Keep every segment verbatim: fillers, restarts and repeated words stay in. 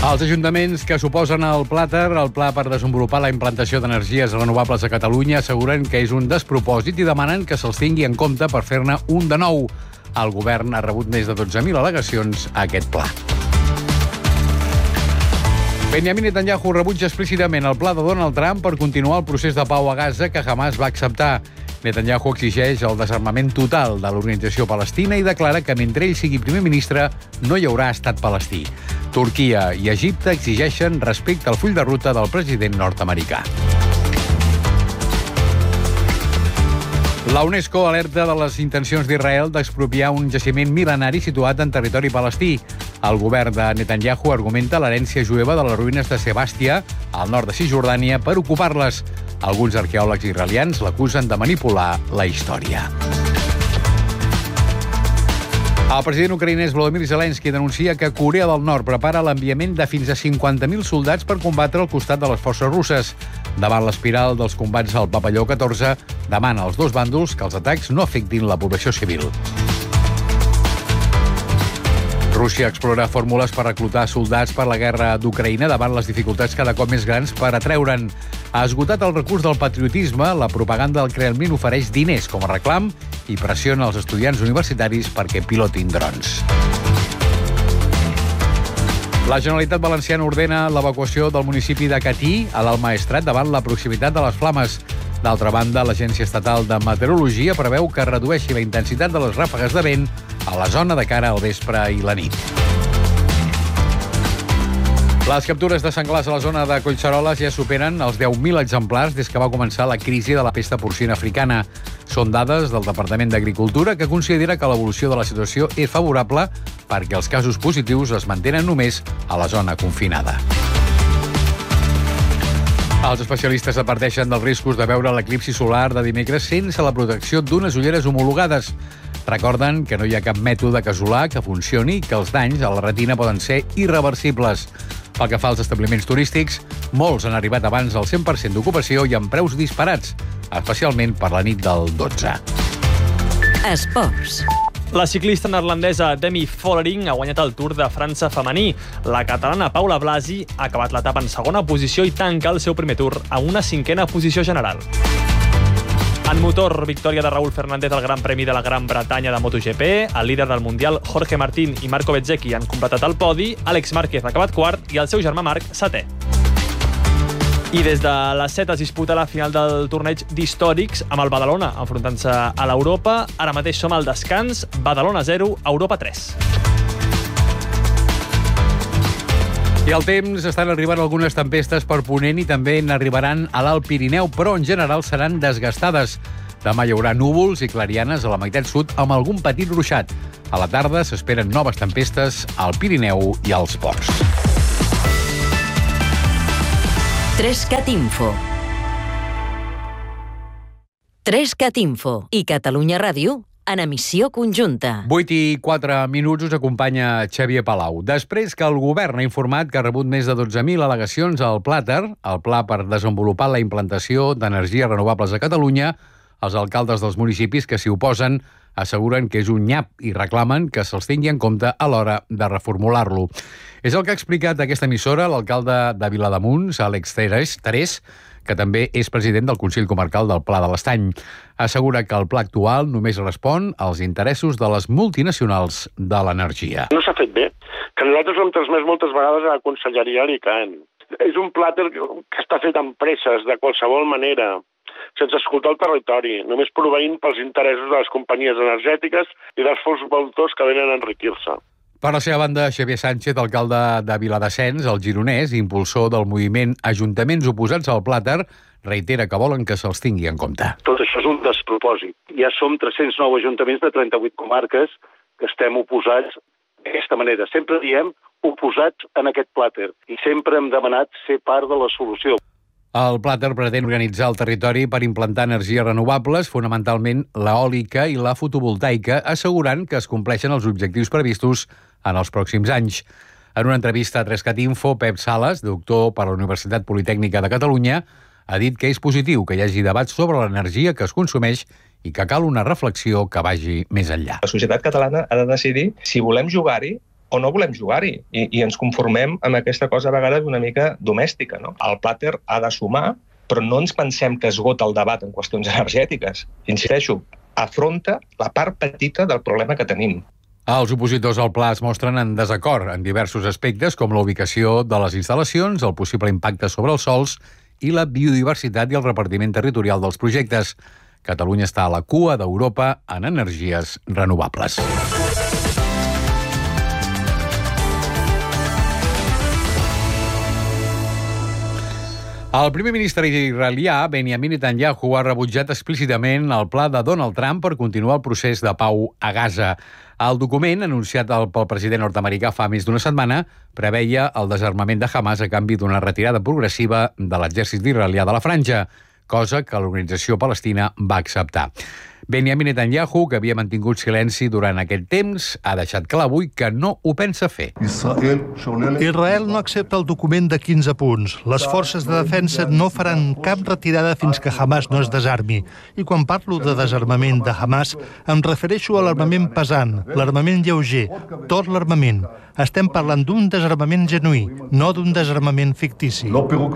Els ajuntaments que s'oposen al Plàter, el Pla per desenvolupar la implantació d'energies renovables a Catalunya, asseguren que és un despropòsit i demanen que se'ls tingui en compte per fer-ne un de nou. El govern ha rebut més de dotze mil al·legacions a aquest pla. Benjamin Netanyahu rebutja explícitament el pla de Donald Trump per continuar el procés de pau a Gaza que Hamas va acceptar. Netanyahu exigeix el desarmament total de l'organització palestina i declara que mentre ell sigui primer ministre no hi haurà estat palestí. Turquia i Egipte exigeixen respecte al full de ruta del president nord-americà. La UNESCO alerta de les intencions d'Israel d'expropiar un jaciment mil·lenari situat en territori palestí. El govern de Netanyahu argumenta l'herència jueva de les ruïnes de Sebàstia, al nord de Cisjordània, per ocupar-les. Alguns arqueòlegs israelians l'acusen de manipular la història. El president ucraïnès Volodymyr Zelensky denuncia que Corea del Nord prepara l'enviament de fins a cinquanta mil soldats per combatre al costat de les forces russes. Davant l'espiral dels combats al Papalló catorze, demana als dos bàndols que els atacs no afectin la població civil. Rússia explora fórmules per reclutar soldats per la guerra d'Ucraïna davant les dificultats cada cop més grans per atreure'n. Ha esgotat el recurs del patriotisme, la propaganda del Kremlin ofereix diners com a reclam i pressiona els estudiants universitaris perquè pilotin drons. La Generalitat Valenciana ordena l'evacuació del municipi de Catí, a l'Alt Maestrat, davant la proximitat de les flames. D'altra banda, l'Agència Estatal de Meteorologia preveu que redueixi la intensitat de les ràfegues de vent a la zona de cara al vespre i la nit. Les captures de senglars a la zona de Collseroles ja superen els deu mil exemplars des que va començar la crisi de la pesta porcina africana. Són dades del Departament d'Agricultura, que considera que l'evolució de la situació és favorable perquè els casos positius es mantenen només a la zona confinada. Els especialistes adverteixen dels riscos de veure l'eclipsi solar de dimecres sense la protecció d'unes ulleres homologades. Recorden que no hi ha cap mètode casolà que funcioni i que els danys a la retina poden ser irreversibles. Pel que fa als establiments turístics, molts han arribat abans del cent per cent d'ocupació i amb preus disparats, especialment per la nit del dotze. Esports. La ciclista neerlandesa Demi Vollering ha guanyat el Tour de França femení. La catalana Paula Blasi ha acabat l'etapa en segona posició i tanca el seu primer Tour a una cinquena posició general. En motor, victòria de Raúl Fernández al Gran Premi de la Gran Bretanya de MotoGP. El líder del Mundial, Jorge Martín i Marco Bezzecchi han completat el podi. Àlex Márquez ha acabat quart i el seu germà Marc, setè. I des de les set es disputa la final del torneig d'històrics amb el Badalona, enfrontant-se a l'Europa. Ara mateix som al descans, Badalona zero, Europa tres. I al temps estan arribant algunes tempestes per Ponent i també n'arribaran a l'Alt Pirineu, però en general seran desgastades. Demà hi haurà núvols i clarianes a la meitat sud amb algun petit ruixat. A la tarda s'esperen noves tempestes al Pirineu i als ports. Trescat Info. Trescat Info i Catalunya Ràdio en emissió conjunta. vuit i quatre minuts us acompanya Xavier Palau. Després que el govern ha informat que ha rebut més de dotze mil al·legacions al Plàter, el Pla per desenvolupar la implantació d'energies renovables a Catalunya, els alcaldes dels municipis que s'hi oposen asseguren que és un nyap i reclamen que se'ls tingui en compte a l'hora de reformular-lo. És el que ha explicat aquesta emissora l'alcalde de Vilademuls, Àlex Terés, que també és president del Consell Comarcal del Pla de l'Estany. Assegura que el pla actual només respon als interessos de les multinacionals de l'energia. No s'ha fet bé, que nosaltres ho hem transmès moltes vegades a la Conselleria de l'I C A E N. És un plàter que està fet amb presses, de qualsevol manera, sense escoltar el territori, només proveint pels interessos de les companyies energètiques i dels fons voltors que venen a enriquir-se. Per la seva banda, Xavier Sánchez, alcalde de Viladescens, el gironès, impulsor del moviment Ajuntaments Oposats al Plàter, reitera que volen que se'ls tingui en compte. Tot això és un despropòsit. Ja som tres-cents nou ajuntaments de trenta-vuit comarques que estem oposats d'aquesta manera. Sempre diem oposats en aquest plàter i sempre hem demanat ser part de la solució. El Plàter pretén organitzar el territori per implantar energies renovables, fonamentalment l'eòlica i la fotovoltaica, assegurant que es compleixen els objectius previstos en els pròxims anys. En una entrevista a Trescat Info, Pep Sales, doctor per la Universitat Politècnica de Catalunya, ha dit que és positiu que hi hagi debat sobre l'energia que es consumeix i que cal una reflexió que vagi més enllà. La societat catalana ha de decidir si volem jugar-hi o no volem jugar-hi i, i ens conformem amb aquesta cosa a vegades una mica domèstica, no? El plàter ha de sumar, però no ens pensem que esgota el debat en qüestions energètiques. Insisteixo, afronta la part petita del problema que tenim. Els opositors al pla es mostren en desacord en diversos aspectes, com la ubicació de les instal·lacions, el possible impacte sobre els sòls i la biodiversitat i el repartiment territorial dels projectes. Catalunya està a la cua d'Europa en energies renovables. El primer ministre israelià, Benjamin Netanyahu, ha rebutjat explícitament el pla de Donald Trump per continuar el procés de pau a Gaza. El document, anunciat pel president nord-americà fa més d'una setmana, preveia el desarmament de Hamas a canvi d'una retirada progressiva de l'exèrcit israelià de la franja, cosa que l'organització palestina va acceptar. Benjamin Netanyahu, que havia mantingut silenci durant aquest temps, ha deixat clar avui que no ho pensa fer. Israel no accepta el document de quinze punts. Les forces de defensa no faran cap retirada fins que Hamas no es desarmi. I quan parlo de desarmament de Hamas, em refereixo a l'armament pesant, l'armament lleuger, tot l'armament. Estem parlant d'un desarmament genuí, no d'un desarmament fictici.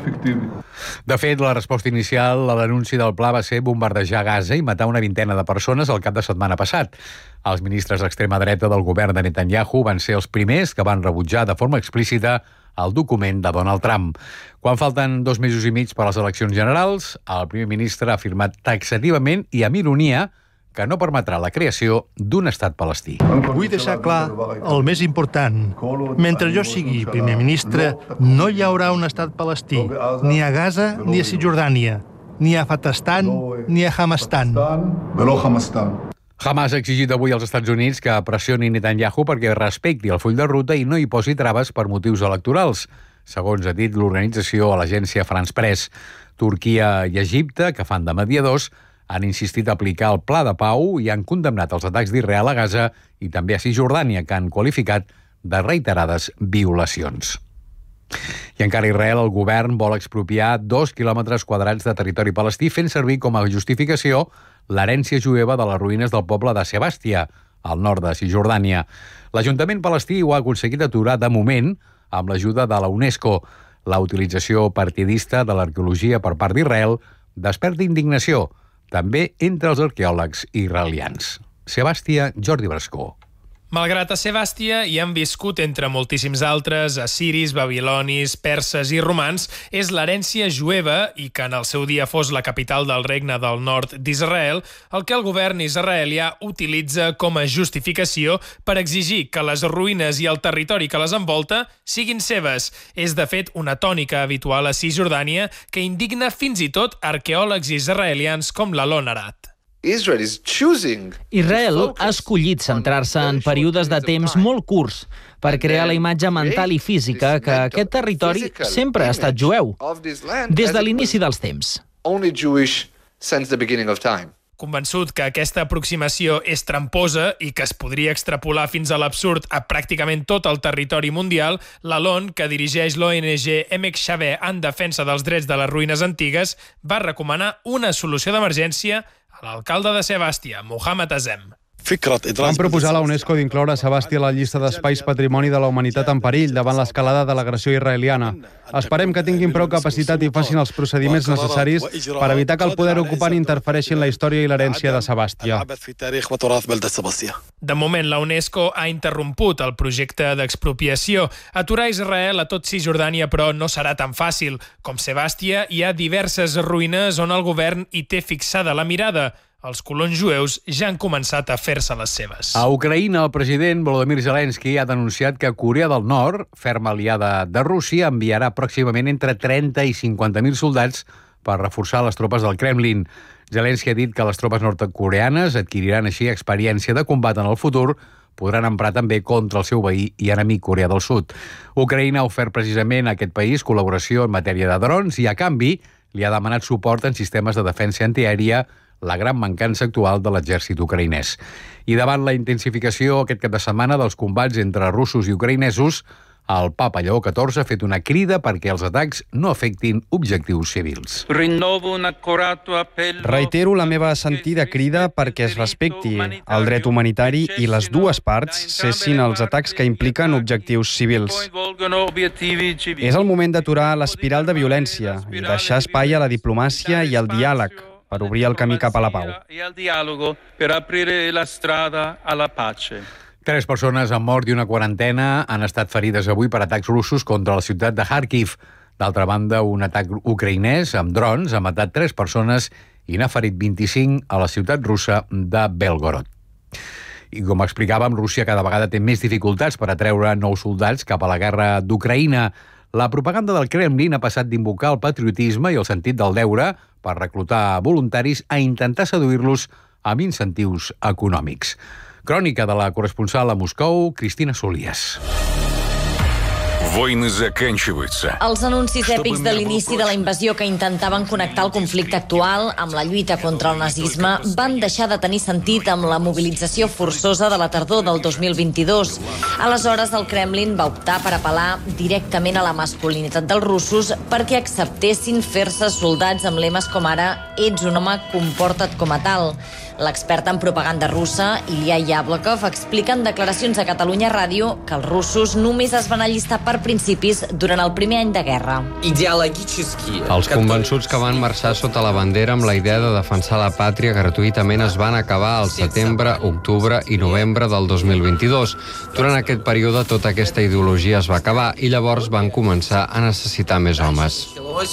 De fet, la resposta inicial a l'anunci del pla va ser bombardejar Gaza i matar una vintena de persones el cap de setmana passat. Els ministres d'extrema dreta del govern de Netanyahu van ser els primers que van rebutjar de forma explícita el document de Donald Trump. Quan falten dos mesos i mig per a les eleccions generals, el primer ministre ha afirmat taxativament i amb ironia que no permetrà la creació d'un estat palestí. Vull deixar clar el més important. Mentre jo sigui primer ministre, no hi haurà un estat palestí, ni a Gaza ni a Cisjordània, ni a Fatastan ni a Hamastan. Hamas ha exigit avui als Estats Units que pressioni Netanyahu perquè respecti el full de ruta i no hi posi traves per motius electorals, segons ha dit l'organització a l'agència France Press. Turquia i Egipte, que fan de mediadors, han insistit a aplicar el pla de pau i han condemnat els atacs d'Israel a Gaza i també a Cisjordània, que han qualificat de reiterades violacions. I encara a Israel, el govern vol expropiar dos quilòmetres quadrats de territori palestí fent servir com a justificació l'herència jueva de les ruïnes del poble de Sebàstia, al nord de Cisjordània. L'Ajuntament palestí ho ha aconseguit aturar de moment amb l'ajuda de la UNESCO. La utilització partidista de l'arqueologia per part d'Israel desperta indignació, també entre els arqueòlegs israelians. Sebàstia, Jordi Brascó. Malgrat a Sebàstia hi han viscut entre moltíssims altres assiris, babilonis, perses i romans, és l'herència jueva i que en el seu dia fos la capital del regne del nord d'Israel, el que el govern israelià utilitza com a justificació per exigir que les ruïnes i el territori que les envolta siguin seves. És, de fet, una tònica habitual a Cisjordània que indigna fins i tot arqueòlegs israelians com l'Alon Arat. Israel ha escollit centrar-se en períodes de temps molt curts per crear la imatge mental i física que aquest territori sempre ha estat jueu, des de l'inici dels temps. Convençut que aquesta aproximació és tramposa i que es podria extrapolar fins a l'absurd a pràcticament tot el territori mundial, l'Alon, que dirigeix l'O N G Emek Shaveh en defensa dels drets de les ruïnes antigues, va recomanar una solució d'emergència a l'alcalde de Sebàstia, Mohamed Azem. Van proposar a la UNESCO d'incloure Sebàstia a la llista d'espais patrimoni de la humanitat en perill davant l'escalada de l'agressió israeliana. Esperem que tinguin prou capacitat i facin els procediments necessaris per evitar que el poder ocupant interfereixi en la història i l'herència de Sebàstia. De moment, la UNESCO ha interromput el projecte d'expropiació. Aturar Israel a tot Cisjordània, però, no serà tan fàcil. Com Sebàstia, hi ha diverses ruïnes on el govern hi té fixada la mirada. Els colons jueus ja han començat a fer-se les seves. A Ucraïna, el president Volodymyr Zelensky ha denunciat que Corea del Nord, ferma aliada de Rússia, enviarà pròximament entre trenta i cinquanta mil soldats per reforçar les tropes del Kremlin. Zelensky ha dit que les tropes nord-coreanes adquiriran així experiència de combat en el futur, podran emprar també contra el seu veí i enemic Corea del Sud. Ucraïna ha ofert precisament a aquest país col·laboració en matèria de drons i, a canvi, li ha demanat suport en sistemes de defensa antiaèria, la gran mancança actual de l'exèrcit ucraïnès. I davant la intensificació aquest cap de setmana dels combats entre russos i ucraïnesos, El papa Lleó catorze ha fet una crida perquè els atacs no afectin objectius civils. Reitero la meva sentida crida perquè es respecti el dret humanitari i les dues parts cessin els atacs que impliquen objectius civils. És el moment d'aturar l'espiral de violència i deixar espai a la diplomàcia i al diàleg per obrir el camí cap a la pau. Tres persones han mort i una quarantena han estat ferides avui per atacs russos contra la ciutat de Kharkiv. D'altra banda, un atac ucraïnès amb drons ha matat tres persones i n'ha ferit vint-i-cinc a la ciutat russa de Belgorod. I com explicàvem, Rússia cada vegada té més dificultats per atreure nous soldats cap a la guerra d'Ucraïna. La propaganda del Kremlin ha passat d'invocar el patriotisme i el sentit del deure per reclutar voluntaris a intentar seduir-los amb incentius econòmics. Crònica de la corresponsal a Moscou, Cristina Solías. Войны заканчиваются. Els anuncis èpics de l'inici de la invasió que intentaven connectar el conflicte actual amb la lluita contra el nazisme van deixar de tenir sentit amb la mobilització forçosa de la tardor del dos mil vint-i-dos. Aleshores, el Kremlin va optar per apel·lar directament a la masculinitat dels russos perquè acceptessin fer-se soldats amb lemes com ara «Ets un home, comporta't com a tal». L'expert en propaganda russa, Ilya Yablokov, explica en declaracions a Catalunya Ràdio que els russos només es van allistar per principis durant el primer any de guerra. Els convençuts que van marxar sota la bandera amb la idea de defensar la pàtria gratuïtament es van acabar al setembre, octubre i novembre del dos mil vint-i-dos. Durant aquest període tota aquesta ideologia es va acabar i llavors van començar a necessitar més homes.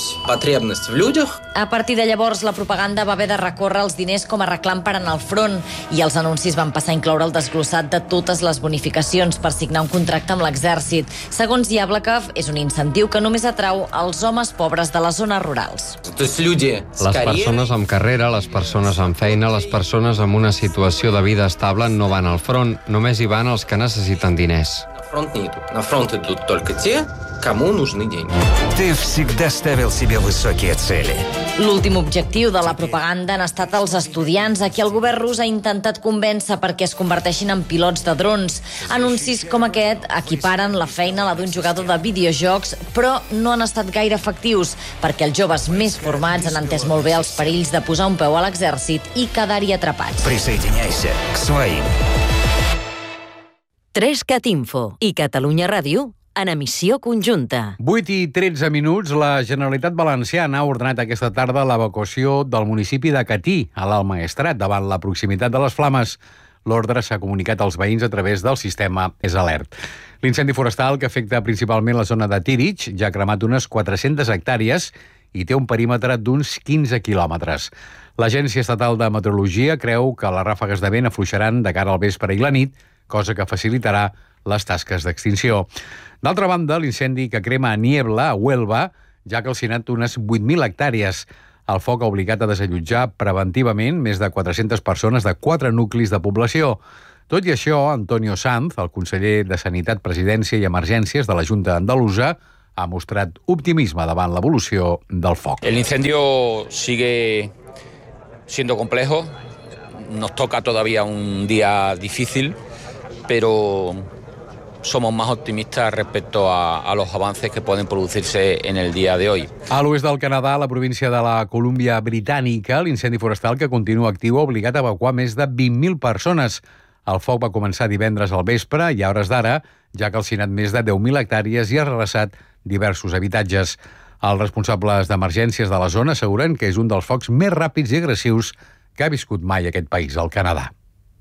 A partir de llavors, la propaganda va haver de recórrer els diners com a reclam per anar al front i els anuncis van passar a incloure el desglossat de totes les bonificacions per signar un contracte amb l'exèrcit. Segons Yablokov, és un incentiu que només atrau els homes pobres de les zones rurals. Les persones amb carrera, les persones amb feina, les persones amb una situació de vida estable no van al front, només hi van els que necessiten diners. На фронт идут только те, кому нужны деньги. Ты всегда ставил себе высокие цели. L'últim objectiu de la propaganda han estat els estudiants a qui el govern rus ha intentat convèncer perquè es converteixin en pilots de drons. Anuncis com aquest equiparen la feina a la d'un jugador de videojocs, però no han estat gaire efectius perquè els joves més formats han entès molt bé els perills de posar un peu a l'exèrcit i quedar-hi atrapats. Присоединяйся к своим. Trescat Info i Catalunya Ràdio en emissió conjunta. vuit i tretze minuts, la Generalitat Valenciana ha ordenat aquesta tarda l'evacuació del municipi de Catí, a l'Alt Maestrat, davant la proximitat de les flames. L'ordre s'ha comunicat als veïns a través del sistema És Alert. L'incendi forestal, que afecta principalment la zona de Tírig, ja ha cremat unes quatre-centes hectàrees i té un perímetre d'uns quinze quilòmetres. L'Agència Estatal de Meteorologia creu que les ràfegues de vent afluixaran de cara al vespre i la nit, cosa que facilitarà les tasques d'extinció. D'altra banda, l'incendi que crema a Niebla, a Huelva, ja ha calcinat unes vuit mil hectàrees. El foc ha obligat a desallotjar preventivament més de quatre-centes persones de quatre nuclis de població. Tot i això, Antonio Sanz, el conseller de Sanitat, Presidència i Emergències de la Junta Andalusa, ha mostrat optimisme davant l'evolució del foc. El incendio sigue siendo complejo. Nos toca todavía un día difícil, pero somos más optimistas respecto a, a los avances que pueden producirse en el día de hoy. A l'oest del Canadà, a la província de la Colúmbia Britànica, l'incendi forestal que continua actiu ha obligat a evacuar més de vint mil persones. El foc va començar divendres al vespre i a hores d'ara ja ha calcinat més de deu mil hectàrees i ha arrasat diversos habitatges. Els responsables d'emergències de la zona asseguren que és un dels focs més ràpids i agressius que ha viscut mai aquest país, el Canadà.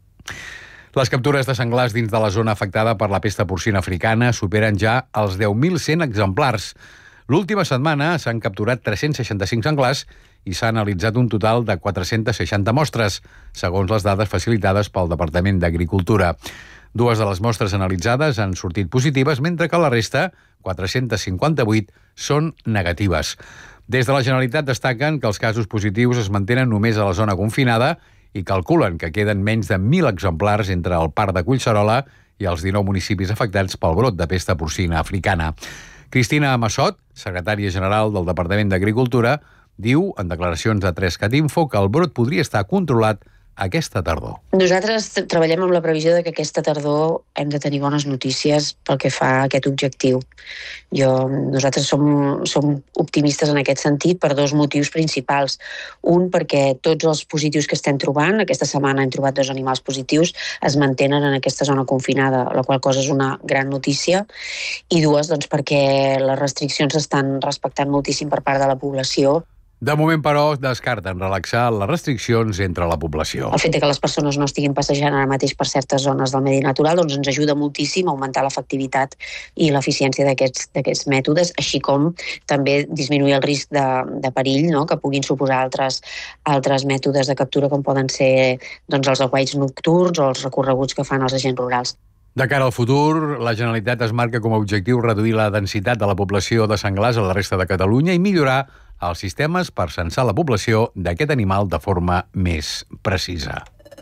Les captures de senglars dins de la zona afectada per la pesta porcina africana superen ja els deu mil cent exemplars. L'última setmana s'han capturat tres-cents seixanta-cinc senglars i s'ha analitzat un total de quatre-centes seixanta mostres, segons les dades facilitades pel Departament d'Agricultura. Dues de les mostres analitzades han sortit positives, mentre que la resta, quatre-cents cinquanta-vuit, són negatives. Des de la Generalitat destaquen que els casos positius es mantenen només a la zona confinada i calculen que queden menys de mil exemplars entre el parc de Collserola i els dinou municipis afectats pel brot de pesta porcina africana. Cristina Massot, secretària general del Departament d'Agricultura, diu en declaracions a Trescat Info que el brot podria estar controlat aquesta tardor. Nosaltres treballem amb la previsió de que aquesta tardor hem de tenir bones notícies pel que fa a aquest objectiu. Jo, nosaltres som, som optimistes en aquest sentit per dos motius principals. Un, perquè tots els positius que estem trobant, aquesta setmana hem trobat dos animals positius, es mantenen en aquesta zona confinada, la qual cosa és una gran notícia. I dues, doncs, perquè les restriccions s'estan respectant moltíssim per part de la població. De moment, però, descarten relaxar les restriccions entre la població. El fet de que les persones no estiguin passejant ara mateix per certes zones del medi natural doncs ens ajuda moltíssim a augmentar l'efectivitat i l'eficiència d'aquests d'aquests mètodes, així com també disminuir el risc de, de perill, no?, que puguin suposar altres, altres mètodes de captura com poden ser doncs, els aguaits nocturns o els recorreguts que fan els agents rurals. De cara al futur, la Generalitat es marca com a objectiu reduir la densitat de la població de senglars a la resta de Catalunya i millorar els sistemes per censar la població d'aquest animal de forma més precisa.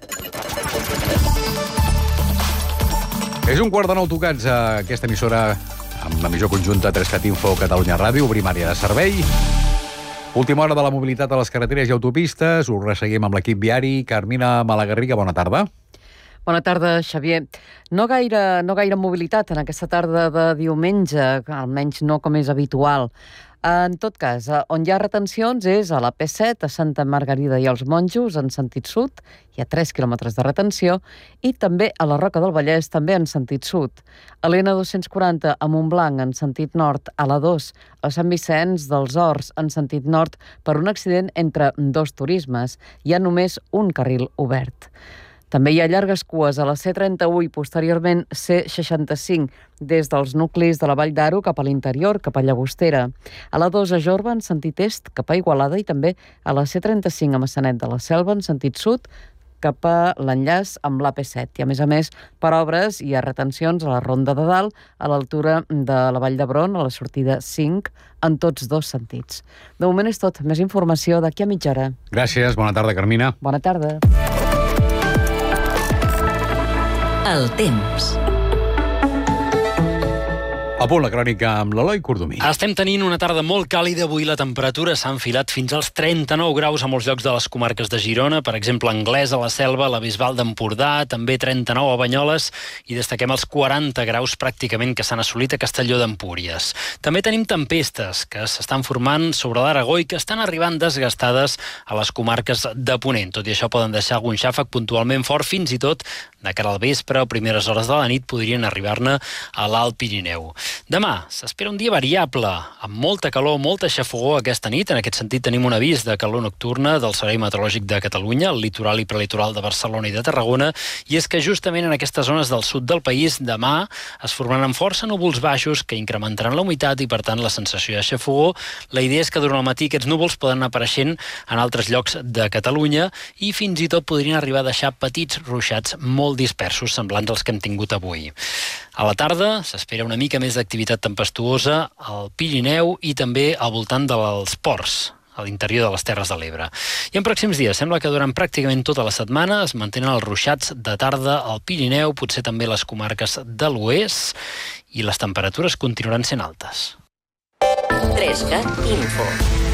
És un quart de nou tocats a aquesta emissora amb l'emissió conjunta Trescat Info Catalunya Ràdio. Obrim àrea de servei. Última hora de la mobilitat a les carreteres i autopistes. Us resseguim amb l'equip viari. Carmina Malagarriga, bona tarda. Bona tarda, Xavier. No gaire, no gaire mobilitat en aquesta tarda de diumenge, almenys no com és habitual. En tot cas, on hi ha retencions és a la P set, a Santa Margarida i els Monjos, en sentit sud, hi ha tres quilòmetres de retenció, i també a la Roca del Vallès, també en sentit sud. A l'N dos-cents quaranta, a Montblanc, en sentit nord, a la dos, a Sant Vicenç dels Horts, en sentit nord, per un accident entre dos turismes. Hi ha només un carril obert. També hi ha llargues cues a la C trenta-u i posteriorment C seixanta-cinc des dels nuclis de la Vall d'Aro cap a l'interior, cap a Llagostera. A la dos a Jorba en sentit est cap a Igualada i també a la C trenta-cinc a Maçanet de la Selva en sentit sud cap a l'enllaç amb l'A P set. I a més a més, per obres hi ha retencions a la Ronda de Dalt, a l'altura de la Vall d'Hebron, a la sortida cinc, en tots dos sentits. De moment és tot. Més informació d'aquí a mitja hora. Gràcies. Bona tarda, Carmina. Bona tarda. El temps. A punt la crònica amb l'Eloi Cordomí. Estem tenint una tarda molt càlida. Avui la temperatura s'ha enfilat fins als trenta-nou graus a molts llocs de les comarques de Girona, per exemple, Anglès, a la Selva, la Bisbal d'Empordà, també trenta-nou a Banyoles, i destaquem els quaranta graus pràcticament que s'han assolit a Castelló d'Empúries. També tenim tempestes que s'estan formant sobre l'Aragó i que estan arribant desgastades a les comarques de Ponent. Tot i això poden deixar algun xàfec puntualment fort, fins i tot de cara al vespre o primeres hores de la nit podrien arribar-ne a l'Alt Pirineu. Demà s'espera un dia variable, amb molta calor, molta xafogor aquesta nit. En aquest sentit tenim un avís de calor nocturna del Servei Meteorològic de Catalunya, al litoral i prelitoral de Barcelona i de Tarragona, i és que justament en aquestes zones del sud del país demà es formaran força núvols baixos que incrementaran la humitat i per tant la sensació de xafogor. La idea és que durant el matí aquests núvols poden anar apareixent en altres llocs de Catalunya i fins i tot podrien arribar a deixar petits ruixats molt dispersos, semblants als que hem tingut avui. A la tarda s'espera una mica més d'activitat tempestuosa al Pirineu i també al voltant dels ports, a l'interior de les Terres de l'Ebre. I en pròxims dies sembla que durant pràcticament tota la setmana es mantenen els ruixats de tarda al Pirineu, potser també les comarques de l'oest, i les temperatures continuaran sent altes. Trescat Info.